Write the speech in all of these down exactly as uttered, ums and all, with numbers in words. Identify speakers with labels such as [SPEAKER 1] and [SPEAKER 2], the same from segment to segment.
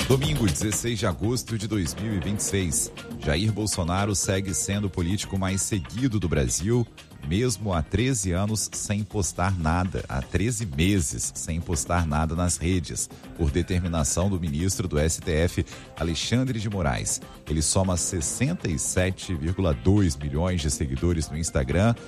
[SPEAKER 1] Domingo, dezesseis de agosto de dois mil e vinte e seis. Jair Bolsonaro segue sendo o político mais seguido do Brasil, mesmo há treze anos sem postar nada, há treze meses sem postar nada nas redes, por determinação do ministro do S T F, Alexandre de Moraes. Ele soma sessenta e sete vírgula dois milhões de seguidores no Instagram,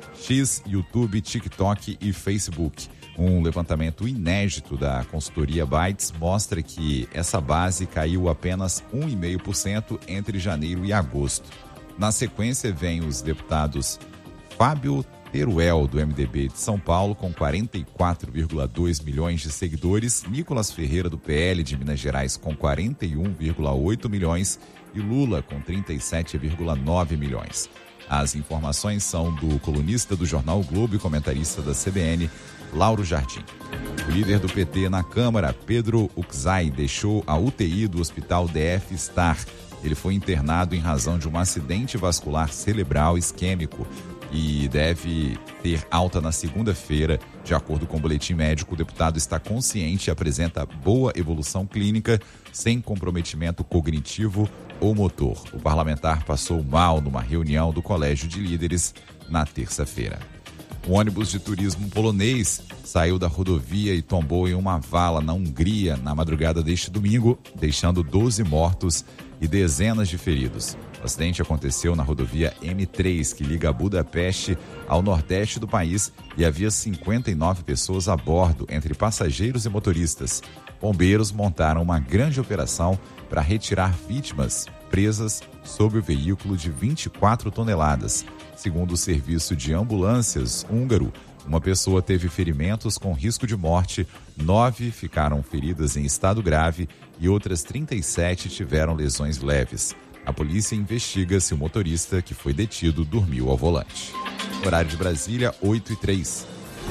[SPEAKER 1] X, YouTube, TikTok e Facebook. Um levantamento inédito da consultoria Bytes mostra que essa base caiu apenas um vírgula cinco por cento entre janeiro e agosto. Na sequência, vem os deputados Fábio Teruel, do M D B de São Paulo, com quarenta e quatro vírgula dois milhões de seguidores, Nicolas Ferreira, do P L de Minas Gerais, com quarenta e um vírgula oito milhões e Lula, com trinta e sete vírgula nove milhões. As informações são do colunista do jornal o Globo e comentarista da C B N, Lauro Jardim. O líder do P T na Câmara, Pedro Uczai, deixou a U T I do Hospital D F Star. Ele foi internado em razão de um acidente vascular cerebral isquêmico e deve ter alta na segunda-feira. De acordo com o boletim médico, o deputado está consciente e apresenta boa evolução clínica, sem comprometimento cognitivo ou motor. O parlamentar passou mal numa reunião do Colégio de Líderes na terça-feira. Um ônibus de turismo polonês saiu da rodovia e tombou em uma vala na Hungria na madrugada deste domingo, deixando doze mortos e dezenas de feridos. O acidente aconteceu na rodovia M três, que liga Budapeste ao nordeste do país, e havia cinquenta e nove pessoas a bordo, entre passageiros e motoristas. Bombeiros montaram uma grande operação para retirar vítimas presas sob o veículo de vinte e quatro toneladas. Segundo o serviço de ambulâncias húngaro, uma pessoa teve ferimentos com risco de morte, nove ficaram feridas em estado grave e outras trinta e sete tiveram lesões leves. A polícia investiga se o motorista que foi detido dormiu ao volante. Horário de Brasília, oito e três.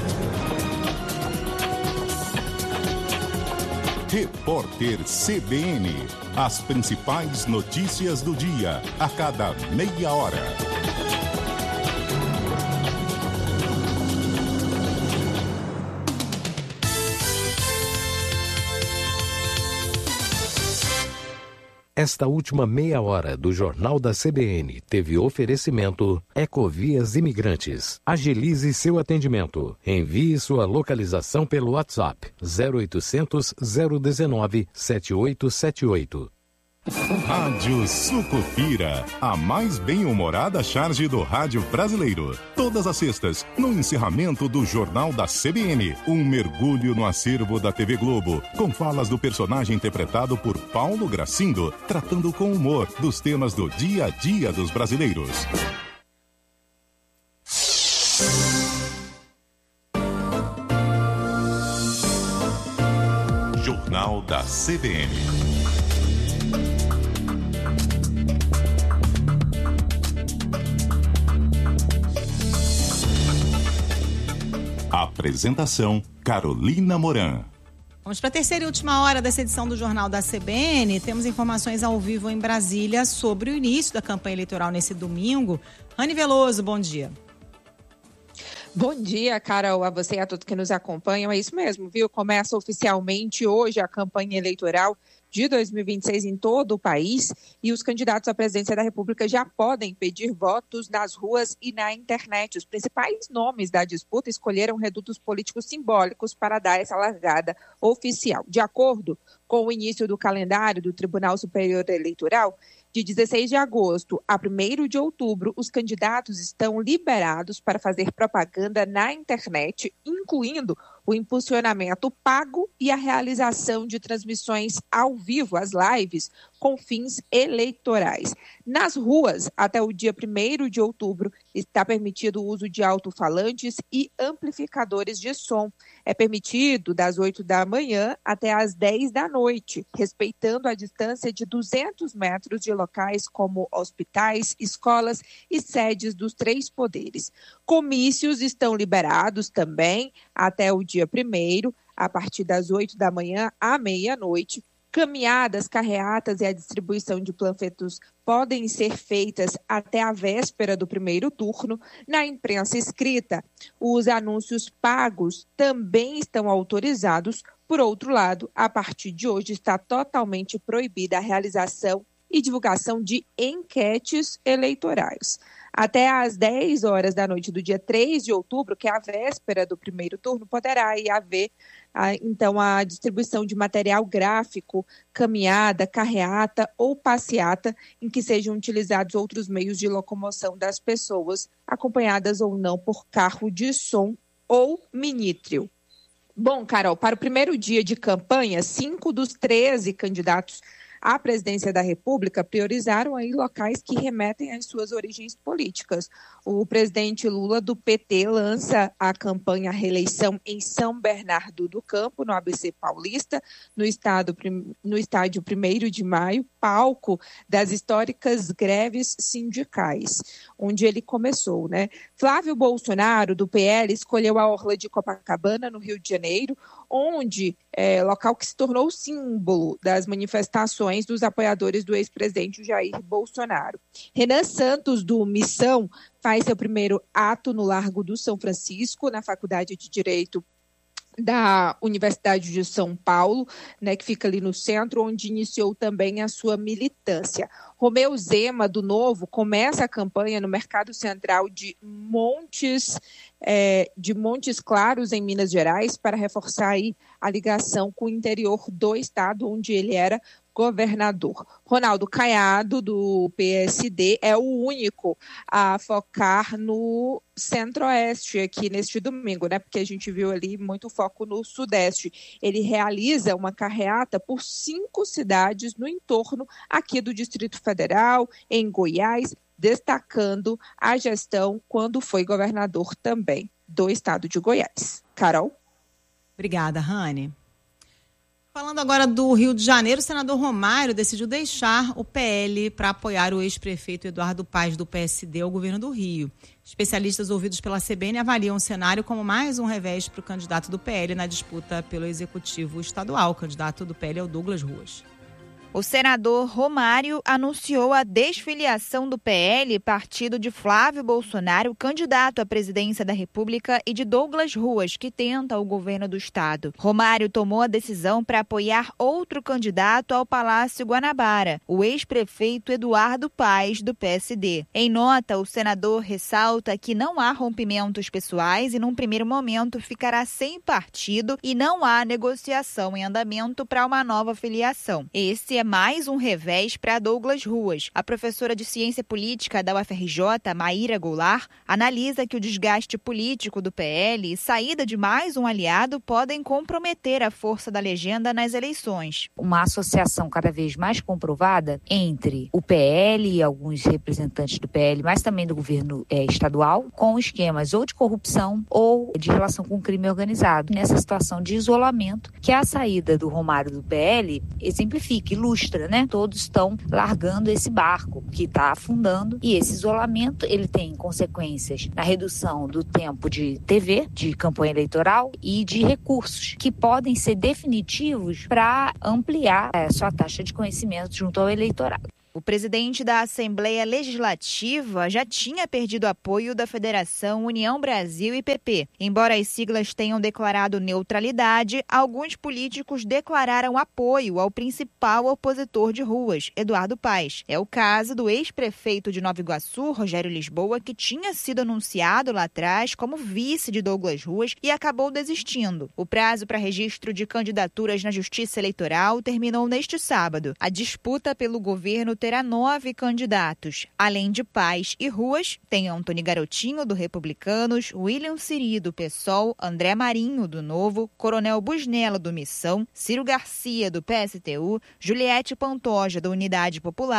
[SPEAKER 2] Repórter C B N. As principais notícias do dia, a cada meia hora.
[SPEAKER 3] Esta última meia hora do Jornal da C B N teve oferecimento Ecovias Imigrantes. Agilize seu atendimento. Envie sua localização pelo WhatsApp zero oitocentos, zero dezenove, setenta e oito setenta e oito.
[SPEAKER 2] Rádio Sucupira, a mais bem-humorada charge do rádio brasileiro. Todas as sextas, no encerramento do Jornal da C B N, um mergulho no acervo da T V Globo, com falas do personagem interpretado por Paulo Gracindo, tratando com humor dos temas do dia a dia dos brasileiros. Jornal da C B N. Apresentação, Carolina Moran.
[SPEAKER 4] Vamos para a terceira e última hora dessa edição do Jornal da C B N. Temos informações ao vivo em Brasília sobre o início da campanha eleitoral nesse domingo. Rani Veloso, bom dia.
[SPEAKER 5] Bom dia, Carol, a você e a todos que nos acompanham. É isso mesmo, viu? Começa oficialmente hoje a campanha eleitoral de dois mil e vinte e seis em todo o país, e os candidatos à presidência da República já podem pedir votos nas ruas e na internet. Os principais nomes da disputa escolheram redutos políticos simbólicos para dar essa largada oficial. De acordo com o início do calendário do Tribunal Superior Eleitoral, de dezesseis de agosto a primeiro de outubro, os candidatos estão liberados para fazer propaganda na internet, incluindo o impulsionamento pago e a realização de transmissões ao vivo, as lives, com fins eleitorais. Nas ruas, até o dia primeiro de outubro, está permitido o uso de alto-falantes e amplificadores de som. É permitido das oito da manhã até as dez da noite, respeitando a distância de duzentos metros de locais como hospitais, escolas e sedes dos três poderes. Comícios estão liberados também até o dia primeiro, a partir das oito da manhã à meia-noite. Caminhadas, carreatas e a distribuição de panfletos podem ser feitas até a véspera do primeiro turno. Na imprensa escrita, os anúncios pagos também estão autorizados. Por outro lado, a partir de hoje está totalmente proibida a realização e divulgação de enquetes eleitorais. Até às dez horas da noite do dia três de outubro, que é a véspera do primeiro turno, poderá aí haver, então, a distribuição de material gráfico, caminhada, carreata ou passeata, em que sejam utilizados outros meios de locomoção das pessoas, acompanhadas ou não por carro de som ou minítrio. Bom, Carol, para o primeiro dia de campanha, cinco dos treze candidatos à presidência da República priorizaram aí locais que remetem às suas origens políticas. O presidente Lula, do P T, lança a campanha à reeleição em São Bernardo do Campo, no A B C Paulista, no, estado, no estádio primeiro de maio, palco das históricas greves sindicais, onde ele começou, né? Flávio Bolsonaro, do P L, escolheu a orla de Copacabana, no Rio de Janeiro, onde é local que se tornou símbolo das manifestações dos apoiadores do ex-presidente Jair Bolsonaro. Renan Santos, do Missão, faz seu primeiro ato no Largo do São Francisco, na Faculdade de Direito da Universidade de São Paulo, né, que fica ali no centro, onde iniciou também a sua militância. Romeu Zema, do Novo, começa a campanha no Mercado Central de Montes, é, de Montes Claros, em Minas Gerais, para reforçar aí a ligação com o interior do estado, onde ele era governador. Ronaldo Caiado, do P S D, é o único a focar no Centro-Oeste aqui neste domingo, né? Porque a gente viu ali muito foco no Sudeste. Ele realiza uma carreata por cinco cidades no entorno aqui do Distrito Federal, em Goiás, destacando a gestão quando foi governador também do estado de Goiás. Carol?
[SPEAKER 4] Obrigada, Rani. Falando agora do Rio de Janeiro, o senador Romário decidiu deixar o P L para apoiar o ex-prefeito Eduardo Paes, do P S D, ao governo do Rio. Especialistas ouvidos pela C B N avaliam o cenário como mais um revés para o candidato do P L na disputa pelo executivo estadual. O candidato do P L é o Douglas Ruas.
[SPEAKER 6] O senador Romário anunciou a desfiliação do P L, partido de Flávio Bolsonaro, candidato à presidência da República, e de Douglas Ruas, que tenta o governo do estado. Romário tomou a decisão para apoiar outro candidato ao Palácio Guanabara, o ex-prefeito Eduardo Paes, do P S D. Em nota, o senador ressalta que não há rompimentos pessoais e, num primeiro momento, ficará sem partido e não há negociação em andamento para uma nova filiação. Esse é mais um revés para Douglas Ruas. A professora de Ciência Política da U F R J, Maíra Goulart, analisa que o desgaste político do P L e saída de mais um aliado podem comprometer a força da legenda nas eleições.
[SPEAKER 7] Uma associação cada vez mais comprovada entre o P L e alguns representantes do P L, mas também do governo é, estadual, com esquemas ou de corrupção ou de relação com o crime organizado. Nessa situação de isolamento, que a saída do Romário do P L exemplifica, ilustra, né? Todos estão largando esse barco que está afundando, e esse isolamento ele tem consequências na redução do tempo de T V, de campanha eleitoral e de recursos que podem ser definitivos para ampliar a sua taxa de conhecimento junto ao eleitorado.
[SPEAKER 6] O presidente da Assembleia Legislativa já tinha perdido apoio da Federação União Brasil e P P. Embora as siglas tenham declarado neutralidade, alguns políticos declararam apoio ao principal opositor de Ruas, Eduardo Paes. É o caso do ex-prefeito de Nova Iguaçu, Rogério Lisboa, que tinha sido anunciado lá atrás como vice de Douglas Ruas e acabou desistindo. O prazo para registro de candidaturas na Justiça Eleitoral terminou neste sábado. A disputa pelo governo terá nove candidatos. Além de Paes e Ruas, tem Antônio Garotinho, do Republicanos, William Siri, do PSOL, André Marinho, do Novo, Coronel Busnello, do Missão, Ciro Garcia, do P S T U, Juliette Pantoja, da Unidade Popular,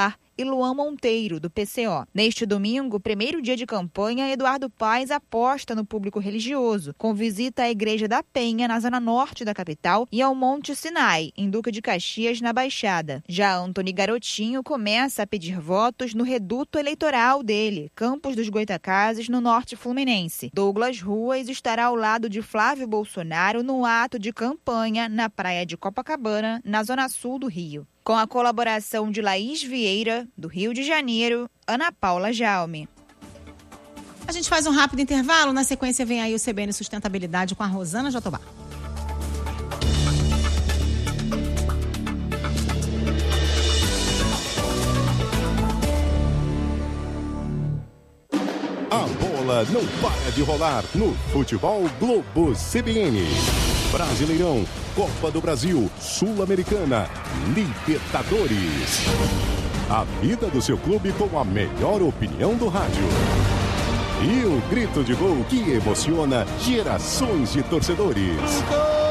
[SPEAKER 6] e Luan Monteiro, do P C O. Neste domingo, primeiro dia de campanha, Eduardo Paes aposta no público religioso, com visita à Igreja da Penha, na zona norte da capital, e ao Monte Sinai, em Duque de Caxias, na Baixada. Já Antony Garotinho começa a pedir votos no reduto eleitoral dele, Campos dos Goitacazes, no norte fluminense. Douglas Ruas estará ao lado de Flávio Bolsonaro no ato de campanha na praia de Copacabana, na zona sul do Rio. Com a colaboração de Laís Vieira, do Rio de Janeiro, Ana Paula Jaume.
[SPEAKER 4] A gente faz um rápido intervalo, na sequência vem aí o C B N Sustentabilidade com a Rosana Jatobá.
[SPEAKER 2] A bola não para de rolar no Futebol Globo C B N. Brasileirão, Copa do Brasil, Sul-Americana, Libertadores. A vida do seu clube com a melhor opinião do rádio. E o grito de gol que emociona gerações de torcedores.